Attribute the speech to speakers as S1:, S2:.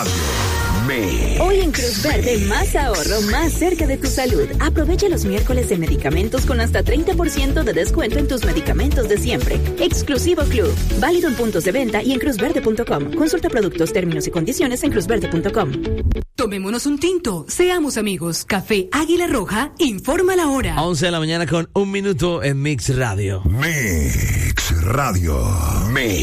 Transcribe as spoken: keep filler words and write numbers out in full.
S1: Radio. Me.
S2: Hoy en Cruz Verde, más ahorro, más cerca de tu salud. Aprovecha los miércoles de medicamentos con hasta treinta por ciento de descuento en tus medicamentos de siempre. Exclusivo Club. Válido en puntos de venta y en cruz verde punto com. Consulta productos, términos y condiciones en cruz verde punto com.
S3: Tomémonos un tinto. Seamos amigos. Café Águila Roja informa la hora.
S4: once de la mañana con un minuto en Mix Radio.
S1: Mix Radio. Me.